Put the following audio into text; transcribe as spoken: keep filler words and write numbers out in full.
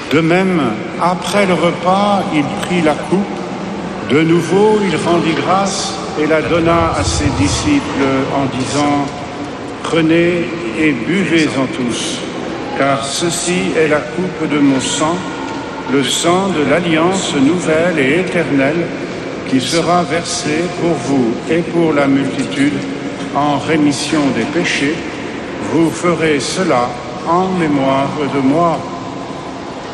De même, après le repas, il prit la coupe. De nouveau, il rendit grâce et la donna à ses disciples en disant : « Prenez et buvez-en tous, car ceci est la coupe de mon sang, le sang de l'alliance nouvelle et éternelle, qui sera versé pour vous et pour la multitude en rémission des péchés. Vous ferez cela en mémoire de moi. »